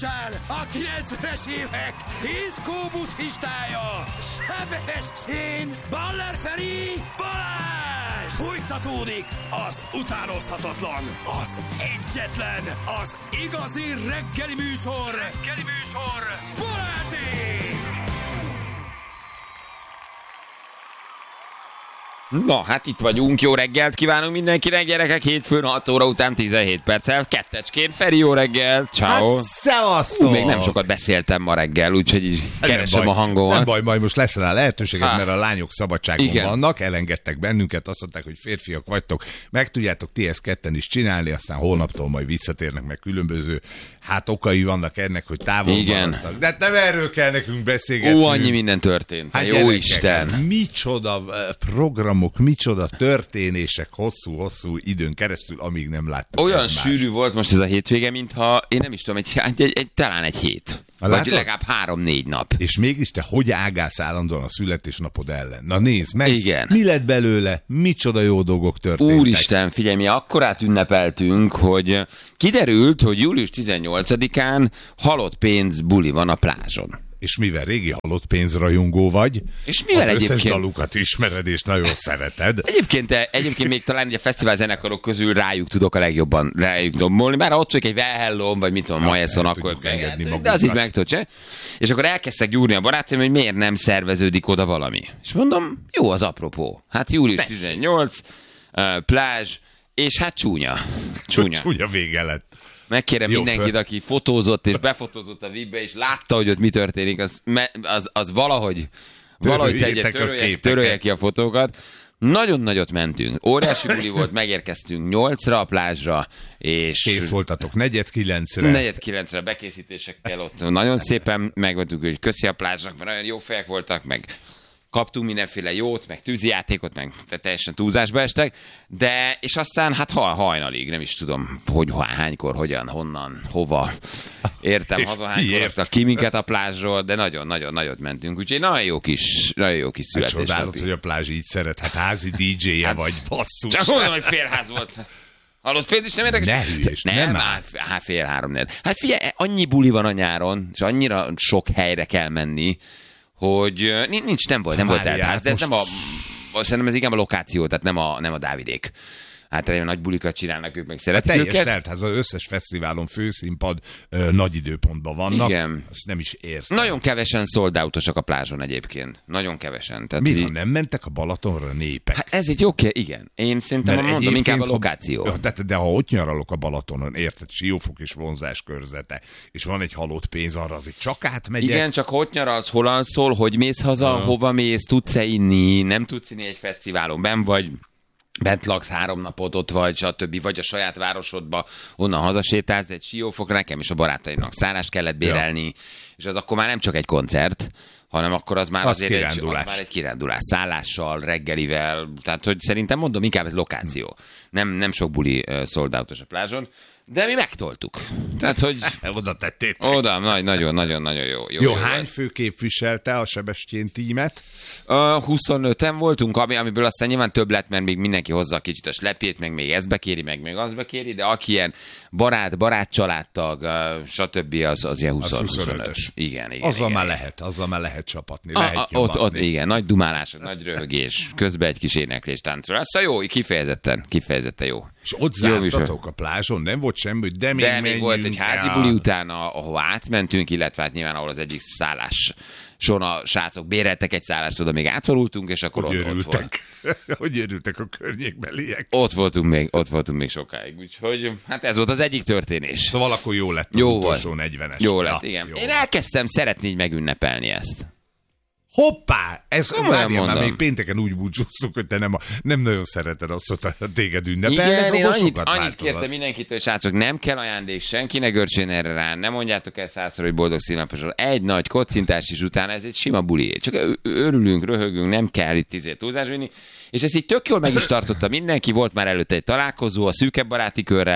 A 90-es évek diszkó buddhistája, Sebestyén, Baller Feri, Balázs! Fújtatódik az utánozhatatlan, az egyetlen, az igazi reggeli műsor, Balázsék! Na, hát itt vagyunk, jó reggelt kívánunk mindenkinek, gyerekek, hétfőn 6 óra után 17 perccel, kettecskén, Feri, jó reggel, ciao. Hát, szevasztok! Még nem sokat beszéltem ma reggel, úgyhogy így keresem a hangomat. Nem baj, majd most lesz rá lehetőséget, mert a lányok szabadságon Igen. vannak, elengedtek bennünket, azt mondták, hogy férfiak vagytok, meg tudjátok ti ezt ketten is csinálni, aztán holnaptól majd visszatérnek, meg különböző, okai vannak ennek, hogy távol maradtak. De nem erről kell nekünk beszélgetni. Annyi minden történt, jó gyerekek, Isten. Micsoda programok, micsoda történések hosszú időn keresztül, amíg nem láttuk. Olyan egymást. sűrű volt most ez a hétvége, mintha, én nem is tudom, talán egy hét. Vagy Látod? legalább 3-4 nap. És mégis te hogy ágálsz állandóan a születésnapod ellen? Na nézd meg, Igen. mi lett belőle, micsoda jó dolgok történtek. Úristen, figyelj, mi akkorát ünnepeltünk, hogy kiderült, hogy július 18-án halott pénz buli van a plázson. És mivel régi halott pénzrajongó vagy, És mivel az összes egyébként- dalukat ismered és nagyon szereted. Egyébként még talán ugye a fesztivál zenekarok közül rájuk tudok a legjobban dobbolni, már ott csak egy Well Hello, vagy mit tudom, Majesson, el akkor tudjuk engedni de magunkat. az így meg tudod csinálni. És akkor elkezdtek gyúrni a barátaim, hogy miért nem szerveződik oda valami. És mondom, jó az apropó. Hát július 18, plázs, és hát csúnya. Csúnya vége lett. Megkérem Jó, mindenkit, aki fotózott és befotózott a VIP-be, és látta, hogy ott mi történik, az valahogy törölje ki a fotókat. Nagyon nagyot mentünk. Óriási buli volt, megérkeztünk 8-ra a plázsra, és Kész voltatok 8:45-re. 4:09-re bekészítésekkel ott nagyon szépen megvettük, hogy köszi a plázsnak, mert nagyon jó fejek voltak, meg kaptunk mindenféle jót, meg tűzijátékot, meg teljesen túlzásba estek, de, és aztán hát hajnalig, nem is tudom, hogy hánykor, hogyan, honnan, hova. Értem, És haza hánykor miért? adtak ki minket a plázsról, de nagyon-nagyon nagyot mentünk, úgyhogy nagyon jó kis Csodálod, születésnapi. hogy a plázs így szeret. Hát házi DJ-je vagy, basszus. Csak mondom, hogy félház volt. Halott pénz is nem érdekes? Ne hülyes, nem áll. Hát 3:30. Hát figyelj, annyi buli van a nyáron, és annyira sok helyre kell menni, hogy nem volt teltház, de ez nem szerintem ez inkább a lokáció, tehát nem a Dávidék. Általában nagy bulikat csinálnak, ők meg szeretik Teljes őket. teltház, az összes fesztiválon főszínpad nagy időpontban vannak. Igen. Azt nem is értem. Nagyon kevesen sold out-osak a plázson egyébként. Nagyon kevesen. Tehát Mi, ha nem mentek a Balatonra népek? Hát ez itt oké, igen. Én szerintem mondom, egyébként, inkább a lokáció. De ha ott nyaralok a Balatonon, érted, Siófok és vonzás körzete, és van egy halott pénz, arra azért csak átmegyek. Igen, csak hogy nyaralsz, hol alszol, hogy mész haza, hova mész, tudsz-e inni, nem tudsz inni egy fesztiválon, bent laksz 3 napot, ott vagy, stb. Vagy a saját városodba, onnan hazasétálsz, de egy Siófokra nekem és a barátaimnak szállást kellett bérelni, és az akkor már nem csak egy koncert, hanem akkor az már azért egy kirándulás. Szállással, reggelivel, tehát hogy szerintem mondom, inkább ez lokáció. Nem sok buli sold out-os a plázson, de mi megtoltuk. Tehát, hogy Oda tettétek. oda, nagyon jó. Jó, hány fő képviselte a Sebestyén tímet? 25-en voltunk, amiből aztán nyilván több lett, mert még mindenki hozza kicsit a slepjét, meg még ezt bekéri, meg még azt bekéri, de aki ilyen barát családtag, stb. Az ilyen 25-ös. Igen. Azzal igen. már lehet csapatni, lehet nyomatni. Ott igen, nagy dumálás, nagy röhögés, közben egy kis éneklés, táncolás. Szóval jó, kifejezetten jó. És ott zártatok a plázson, nem volt semmi, de még volt egy házi buli utána, ahova átmentünk, illetve hát nyilván ahol az egyik szállás a srácok béreltek egy szállást, oda még átszorultunk, és akkor hogy ott volt. örültek. Hogy örültek a környékbeliek. Ott voltunk még sokáig, úgyhogy hát ez volt az egyik történés. Szóval akkor jó lett az Jó utolsó volt. 40-es. Jó lett, igen. Én elkezdtem szeretni így megünnepelni ezt. Hoppá! Várjál, már mondom. még pénteken úgy búcsúztunk, hogy te nem nagyon szereted azt, hogy téged ünnepelnek. Igen, én akkor annyit sokat változat. kértem mindenkitől, hogy srácok, nem kell ajándék, senki ne görcsön erre rá, nem mondjátok el 100-szor, hogy boldog színaposról. Egy nagy kocintás is utána, ez egy sima buli. Csak örülünk, röhögünk, nem kell itt túlzás vinni. És ezt így tök jól meg is tartotta mindenki, volt már előtte egy találkozó a szűkebb baráti körrel,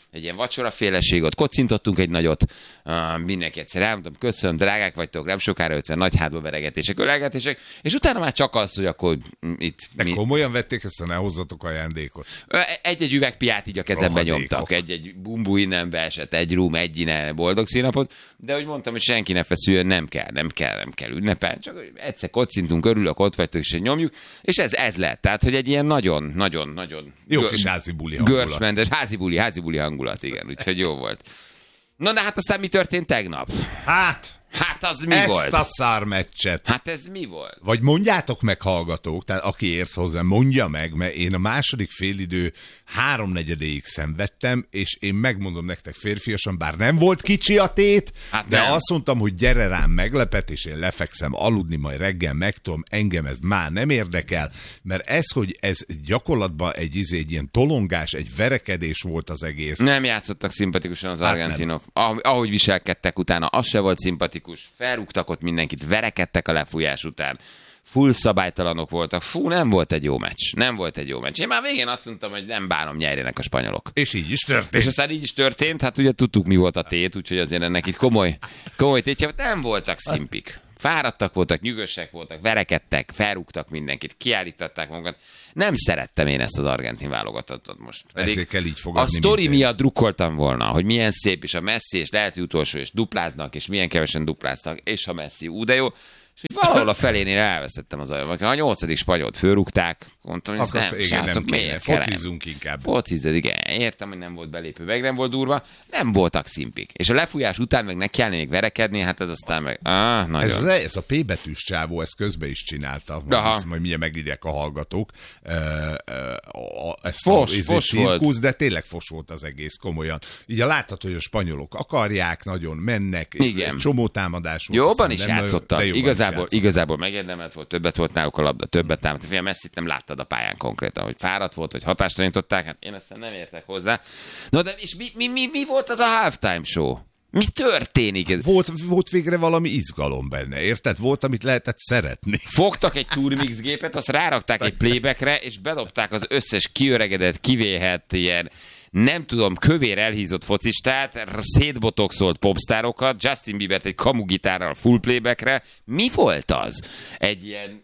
egy ilyen vacsoraféleség, ott kocintottunk egy nagyot, mindenki egyszer elmondtam, köszönöm, drágák vagytok, nem sokára 50 nagy hátba veregetések, ölelgetések, és utána már csak az, hogy akkor itt... De komolyan vették ezt, ne hozzatok ajándékot? Egy üveg piát így a kezembe nyomtak, egy bumbu innen beesett, egy rum, egy innen, boldog színapot, de hogy mondtam, hogy senki ne feszüljön, nem kell ünnepelni, csak egyszer kocintunk, örülök, ott vagytok, és nyomjuk, és ez lett. Tehát, hogy egy ilyen nagyon jó kis házi buli hangulat. Görcsmendes, házi buli hangulat, igen, úgyhogy jó volt. Na, de hát aztán mi történt tegnap? Hát az mi volt? Ezt a szármeccset. Hát ez mi volt? Vagy mondjátok meg, hallgatók, tehát aki ért hozzá, mondja meg, mert én a második félidő 3/4-ig szenvedtem, és én megmondom nektek férfiasan, bár nem volt kicsi a tét, hát de nem. Azt mondtam, hogy gyere rám meglepetés, én lefekszem aludni, majd reggel megtudom, engem ez már nem érdekel, mert ez gyakorlatban egy ilyen tolongás, egy verekedés volt az egész. Nem játszottak szimpatikusan az argentinok. Ahogy viselkedtek utána, az se volt szimpatikus. Felrúgtak ott mindenkit, verekedtek a lefújás után. Full szabálytalanok voltak. Nem volt egy jó meccs. Én már végén azt mondtam, hogy nem bánom, nyerjenek a spanyolok. És így is történt. És aztán így is történt, hát ugye tudtuk, mi volt a tét, úgyhogy azért ennek itt komoly tétje. Nem voltak szimpik. Fáradtak voltak, nyűgösek voltak, verekedtek, felrúgtak mindenkit, kiállították magukat. Nem szerettem én ezt az argentin válogatottat most. Ezért kell így fogadni. A sztori miatt drukkoltam volna, hogy milyen szép, és a Messi, és lehet, hogy utolsó, és dupláznak, és milyen kevesen dupláztak, és a Messi, de jó. És valahol a felénél elvesztettem az ajamat. A 8. spanyolt fölrúgták, mondtam, hogy ez nem, srácok, miért kell? Focizzunk inkább. Focizzad, igen. Értem, hogy nem volt belépő, meg nem volt durva, nem voltak szimpik. És a lefújás után meg ne kellene még verekedni, hát ez aztán meg... nagyon. Ez a P betűs csávó, ezt közben is csinálta. Majd mindjárt megírják a hallgatók. Ezt fos volt. De tényleg fos volt az egész, komolyan. Így látható, hogy a spanyolok akarják, nagyon mennek, csomó támadás volt. Jobban is játszottak. Igazából megérdemelt volt, többet volt náluk a labda, többet támadt. Fél Messit nem láttad a pályán konkrétan, hogy fáradt volt, hogy hatástalanították, hát én ezt nem értek hozzá. No, de és mi volt az a halftime show? Mi történik? Volt végre valami izgalom benne, érted? Volt, amit lehetett szeretni. Fogtak egy Turmix gépet, azt rárakták egy playbackre, és bedobták az összes kiöregedett, kivéhet ilyen, nem tudom, kövér elhízott focistát, szétbotoxolt popstárokat, Justin Biebert egy kamugitárral full playbackre. Mi volt az? Egy ilyen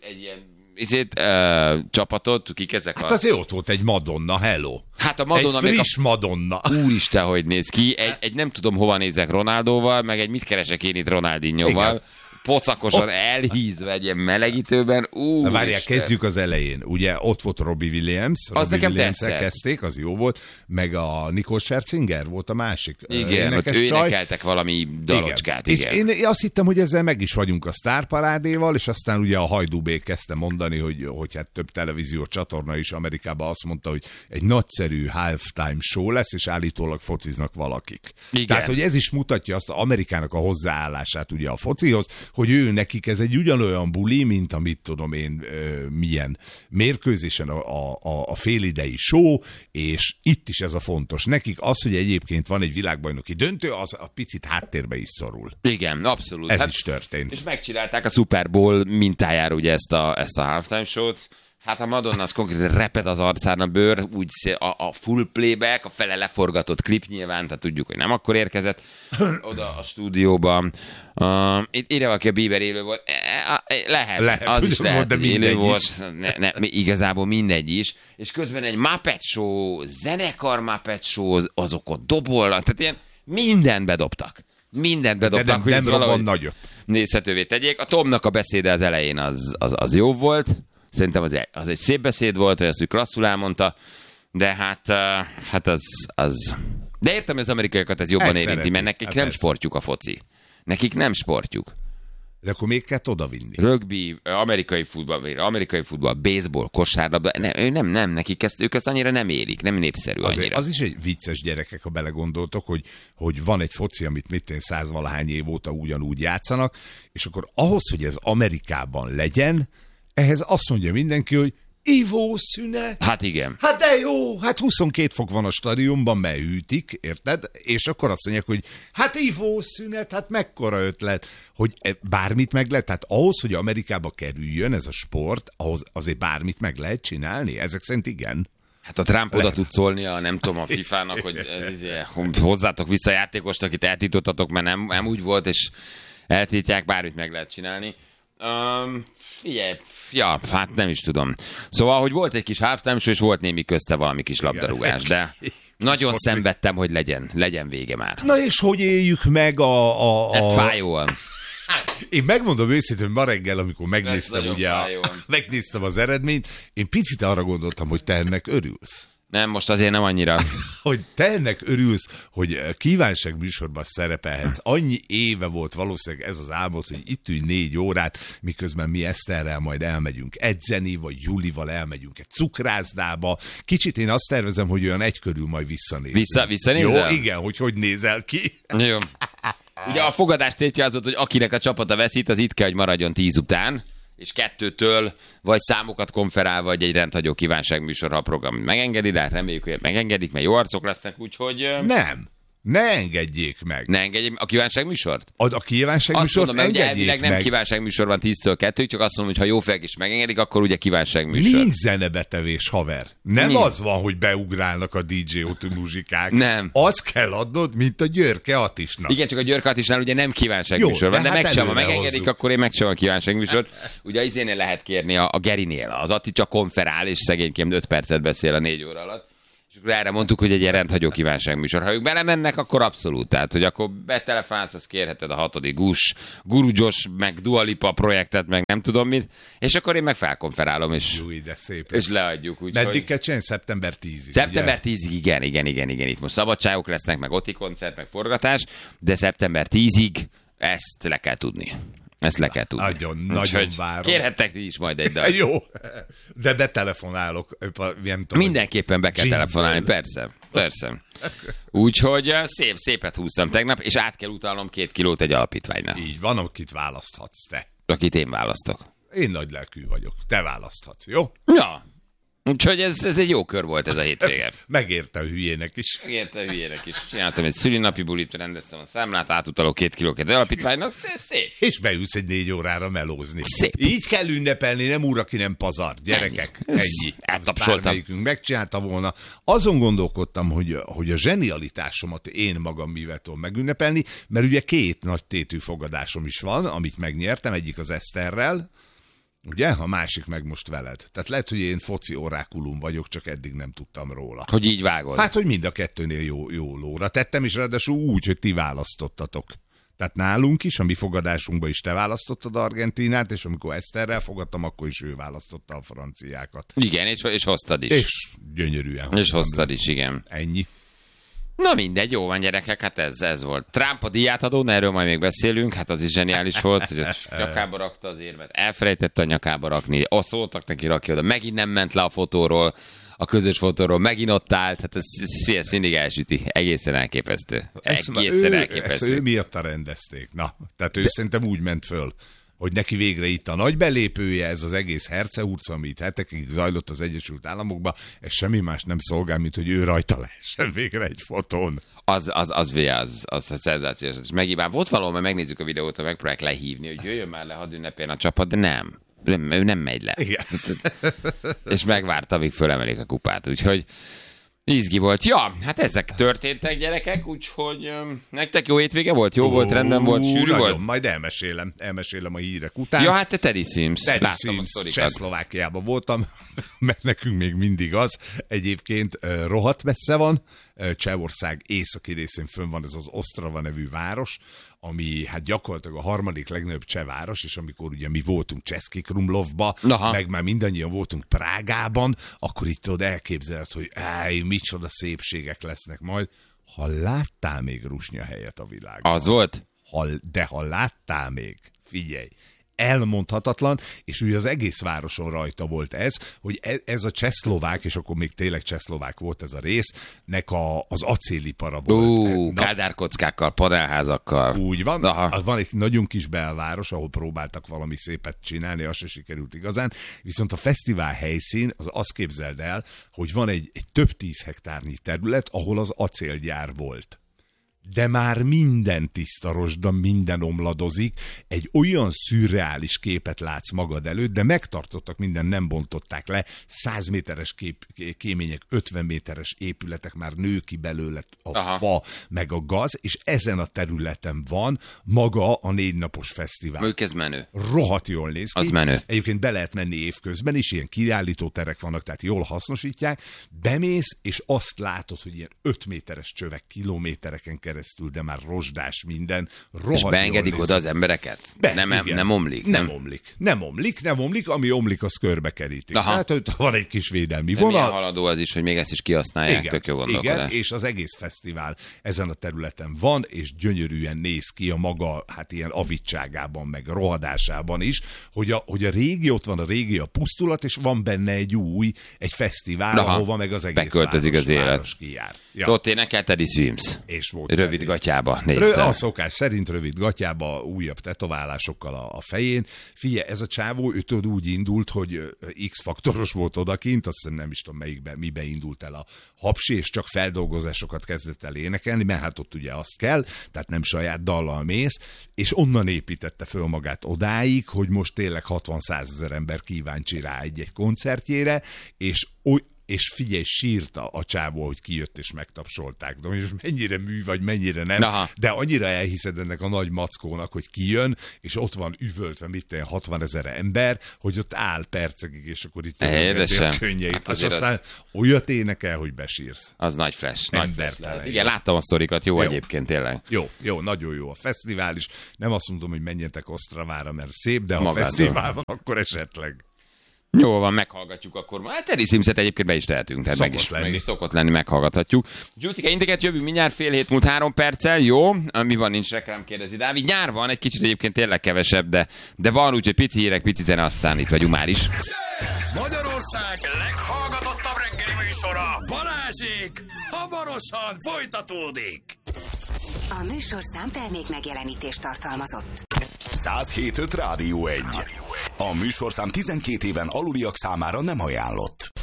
csapatot, kik ezek? Hát azért ott volt egy Madonna, hello. Hát a Madonna, egy friss Madonna. Úristen, hogy néz ki. Egy nem tudom, hova nézek Ronaldóval, meg egy mit keresek én itt Ronaldinhoval. Pocakosan elhízva egy ilyen melegítőben. Na várjál, kezdjük az elején. Ugye ott volt Robbie Williams. Az nekem tetszett. Kezdték, az jó volt. Meg a Nicole Scherzinger volt a másik. Igen, ott ő énekeltek valami dalocskát. Igen. És én azt hittem, hogy ezzel meg is vagyunk a sztárparádéval, és aztán ugye a Hajdú-bék kezdte mondani, hogy hát több televíziós csatorna is Amerikában azt mondta, hogy egy nagyszerű halftime show lesz, és állítólag fociznak valakik. Igen. Tehát, hogy ez is mutatja azt Amerikának a hozzáállását ugye a focihoz, hogy nekik ez egy ugyanolyan buli, mint amit tudom én milyen mérkőzésen a félidei show, és itt is ez a fontos. Nekik az, hogy egyébként van egy világbajnoki döntő, az a picit háttérbe is szorul. Igen, abszolút. Ez is történt. És megcsinálták a Super Bowl mintájára ugye ezt a halftime show-t. Hát a Madonna az konkrétan reped az arcán a bőr, úgy a full playback, a fele leforgatott klip nyilván, tehát tudjuk, hogy nem akkor érkezett oda a stúdióban. Ide valaki a Bieber élő volt. Lehet az is lehet, hogy élő volt. Igazából mindegy is. És közben egy Muppet Show, zenekar Muppet Show, azok ott dobolnak, tehát ilyen mindent bedobtak. Hogy nem robban nagyot. Nézhetővé tegyék. A Tomnak a beszéde az elején az jó volt. Szerintem az egy szép beszéd volt, hogy azt ő klasszul elmondta, de hát az... De értem, hogy az amerikaiakat ez jobban érinti, mert nekik nem sportjuk a foci. Nekik nem sportjuk. De akkor még kell odavinni. Rögbi, amerikai futball, baseball, kosárlabda, nem, nekik ők ezt annyira nem érik, nem népszerű annyira. Az is egy vicces, gyerekek, ha belegondoltok, hogy van egy foci, amit 100-valahány év óta ugyanúgy játszanak, és akkor ahhoz, hogy ez Amerikában legyen, ehhez azt mondja mindenki, hogy ivószünet. Hát igen. Hát de jó, hát 22 fok van a stadionban, mert hűtik, érted? És akkor azt mondják, hogy hát ivószünet, hát mekkora ötlet, hogy bármit meg lehet. Tehát ahhoz, hogy Amerikába kerüljön ez a sport, ahhoz azért bármit meg lehet csinálni. Ezek szerint igen. Hát a Trump oda tud szólni, nem tudom, a FIFA-nak, hogy hozzátok vissza játékost, akit eltiltottatok, mert nem úgy volt, és eltiltják, bármit meg lehet csinálni. Ja, hát nem is tudom. Szóval, hogy volt egy kis halftime show, és volt némi közte valami kis labdarúgás, de nagyon szenvedtem, hogy legyen vége már. Na és hogy éljük meg Ez fájóan. Én megmondom őszintén, hogy ma reggel, amikor megnéztem az eredményt, én picit arra gondoltam, hogy te ennek örülsz. Nem, most azért nem annyira. Hogy te ennek örülsz, hogy kívánság műsorban szerepelhetsz. Annyi éve volt valószínűleg ez az álmod, hogy itt ülj 4 órát, miközben mi Eszterrel majd elmegyünk edzeni, vagy Julival elmegyünk egy cukrászdába. Kicsit én azt tervezem, hogy olyan 1 körül majd visszanézünk. Visszanézel? Jó, igen, hogy nézel ki. Jó. Ugye a fogadás tétje az volt, hogy akinek a csapata veszít, az itt kell, hogy maradjon 10 után, és 2-től vagy számokat konferál, vagy egy rendhagyó kívánságműsor, ha a program megengedi, de hát reméljük, hogy megengedik, mert jó arcok lesznek, úgyhogy... Nem. Ne engedjék meg. Ne engedjék a kívánságműsort? A kívánságműsort engedjék meg. Elvileg nem meg. Kívánságműsor van 10-től 2-ig, csak azt mondom, hogy ha jó fejek is megengedik, akkor ugye kívánságműsor. Nincs zenebetevés, haver. Nem az van, hogy beugrálnak a DJ-otú muzsikák. Nem. Az kell adnod, mint a Györke Attisnak. Igen, csak a Györke Attisnál ugye nem kívánságműsor van, de hát megcsinálom, ha megengedik, akkor én megcsinálom a kívánságműsort. Ugye az izénél lehet kérni a Gerinél. Az Atti csak konferál, és szegényként 5 percet beszél a 4 óra alatt. És akkor erre mondtuk, hogy egy ilyen rendhagyó kívánságműsor. Ha ők belemennek, akkor abszolút. Tehát, hogy akkor betelefonálsz, azt kérheted a 6. Guru Josh, meg Dua Lipa projektet, meg nem tudom mit, és akkor én meg felkonferálom, és, Jó, de szép és leadjuk. Meddig kell csinálni? Szeptember 10-ig. Szeptember 10-ig, igen. Itt most szabadságok lesznek, meg Oti koncert, meg forgatás, de szeptember 10-ig ezt le kell tudni. Ezt le kell tudni. Nagyon várom. Kérhettek ti is majd egy dal. Jó, de betelefonálok. Mindenképpen be kell telefonálni, persze. Úgyhogy szépet húztam tegnap, és át kell utalnom 2 kilót egy alapítványnak. Így van, akit választhatsz te. Akit én választok. Én nagy lelkű vagyok. Te választhatsz, jó? Ja. Úgyhogy ez egy jó kör volt ez a hétvége. Megérte a hülyének is. Csináltam egy szülinapi bulit, rendeztem a számlát, átutalok 2 kilót egy alapítványnak, szép. És beülsz egy 4 órára melózni. Szép. Így kell ünnepelni, nem úr, aki nem pazar. Gyerekek, ennyi. Eltapsoltam. Bármelyikünk megcsinálta volna. Azon gondolkodtam, hogy a zsenialitásomat én magam mivel tudom megünnepelni, mert ugye 2 nagy tétű fogadásom is van, amit megnyertem, egyik az Eszterrel, ugye? A másik meg most veled. Tehát lehet, hogy én foci orákulum vagyok, csak eddig nem tudtam róla. Hogy így vágod? Hát, hogy mind a 2-nél jó lóra tettem, és ráadásul úgy, hogy ti választottatok. Tehát nálunk is, a mi fogadásunkban is te választottad Argentinát, és amikor Eszterrel fogadtam, akkor is ő választotta a franciákat. Igen, és hoztad is. És gyönyörűen. És hoztad is, igen. Ennyi. Na mindegy, jó van gyerekek, hát ez volt. Trump a díját adó, erről majd még beszélünk, hát az is zseniális volt, hogy nyakába rakta az érmet, elfelejtette a nyakába rakni, szóltak neki, rakja oda, megint nem ment le a fotóról, a közös fotóról, megint ott állt, hát ez mindig elsüti, egészen elképesztő. Ezt ő miatta rendezték, na, tehát ő szerintem úgy ment föl, hogy neki végre itt a nagy belépője, ez az egész hercehurca, ami itt hetekig zajlott az Egyesült Államokban, ez semmi más nem szolgál, mint hogy ő rajta lehessen végre egy fotón. Az szenzációs. És megíván volt valahol, megnézzük a videót, hogy megpróbálják lehívni, hogy jöjjön már le, hadd ünnepéljen a csapat, de nem. Ő nem megy le. Igen. És megvárta, amíg fölemelik a kupát, úgyhogy izgi volt. Ja, hát ezek történtek, gyerekek, úgyhogy nektek jó hétvége volt? Jó volt, rendben volt, sűrű volt? Majd elmesélem a hírek után. Ja, hát te Teddy Sims. Láttam a sztorikat. Csehszlovákiában voltam, mert nekünk még mindig az. Egyébként rohadt messze van. Csehország északi részén fönn van ez az Ostrava nevű város, ami hát gyakorlatilag a 3. legnagyobb cseh város, és amikor ugye mi voltunk Český Krumlovba, meg már mindannyian voltunk Prágában, akkor itt tudod elképzeled, hogy micsoda szépségek lesznek majd. Ha láttál még rusnya helyet a világban. Az volt? Ha láttál még, figyelj, elmondhatatlan, és ugye az egész városon rajta volt ez, hogy ez a csehszlovák, és akkor még tényleg csehszlovák volt ez a rész, nek az acélipara volt. Kádárkockákkal, panelházakkal. Úgy van. Az van egy nagyon kis belváros, ahol próbáltak valami szépet csinálni, az se sikerült igazán, viszont a fesztivál helyszín, azt képzeld el, hogy van egy több 10 hektárnyi terület, ahol az acélgyár volt. de már minden tiszta rozsda, minden omladozik, egy olyan szürreális képet látsz magad előtt, de megtartottak minden, nem bontották le, 100 méteres kémények, 50 méteres épületek, már nő ki belőle a fa, meg a gaz, és ezen a területen van maga a 4 napos fesztivál. Mondjuk ez menő. Rohadt jól néz ki. Az menő. Egyébként be lehet menni évközben is, ilyen kiállítóterek vannak, tehát jól hasznosítják. Bemész, és azt látod, hogy ilyen 5 méteres csövek kilométereken keresztül, de már rozsdás minden. És beengedik oda az embereket? Nem omlik? Nem omlik, ami omlik, az körbekerítik. Tehát van egy kis védelmi vonal. Milyen haladó az is, hogy még ezt is kihasználják, igen, tök jó gondolkodás. Igen, és az egész fesztivál ezen a területen van, és gyönyörűen néz ki a maga, hát ilyen avitságában, meg rohadásában is, hogy a régi, ott van a régi, a pusztulat, és van benne egy fesztivál, ahova meg az egész beköltözik az élet. Kijár. Ja. Ott énekel Teddy Swims. És volt rövid gatyába néztem. A szokás szerint rövid gatyába, újabb tetoválásokkal a fején. Figyelj, ez a csávó, ő úgy indult, hogy X-faktoros volt odakint, azt hiszem nem is tudom mibe indult el a hapsi, és csak feldolgozásokat kezdett el énekelni, mert hát ott ugye azt kell, tehát nem saját dallal mész, és onnan építette föl magát odáig, hogy most tényleg 60-100 ezer ember kíváncsi rá egy koncertjére, és figyelj, sírta a csávó, hogy kijött és megtapsolták. De most mennyire mű vagy, mennyire nem. Aha. De annyira elhiszed ennek a nagy mackónak, hogy kijön, és ott van üvöltve, 60 000 ember, hogy ott áll percekig, és akkor itt a könnyeit. Hát aztán olyat énekel, hogy besírsz. Az nagy flash. Igen, láttam a sztorikat, jó egyébként tényleg. Jó, nagyon jó a fesztivál is. Nem azt mondom, hogy menjetek Osztravára, mert szép, de ha fesztivál van, akkor esetleg. Jó van, meghallgatjuk akkor. Hát Teddy Swimset egyébként be is tehetünk. Tehát meg is szokott lenni, meghallgathatjuk. Gyutike, inteket jövünk mindjárt 3 perccel, jó? Ami van, nincs reklám, kérdezi Dávid. Nyár van, egy kicsit egyébként tényleg kevesebb, de van, úgyhogy pici hírek, pici zene, aztán itt vagyunk már is. Magyarország leghallgatottabb reggeli műsora, Balázsék, hamarosan folytatódik. A műsorszám termék megjelenítést tartalmazott. 107.5 Rádió 1. A műsorszám 12 éven aluliak számára nem ajánlott.